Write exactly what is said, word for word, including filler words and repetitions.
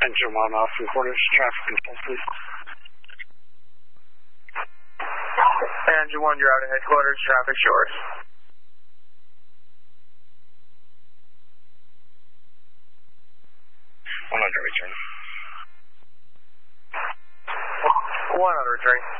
Engine one off recorders, traffic control, please. Engine one, you're out of headquarters, traffic shores. one hundred return. one hundred return.